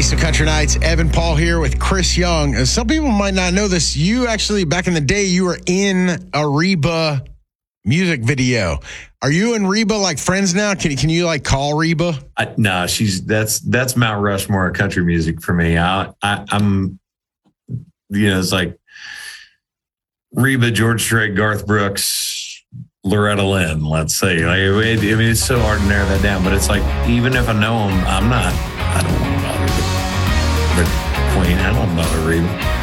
Taste of Country Nights. Evan Paul here with Chris Young. Some people might not know this. You actually, back in the day, you were in a Reba music video. Are you and Reba like friends now? Can you like call Reba? No, that's Mount Rushmore of country music for me. I'm it's like Reba, George Strait, Garth Brooks, Loretta Lynn, let's say. Like, it's so hard to narrow that down, but it's like, even if I know them, I don't want to bother the Queen. I don't bother Reba.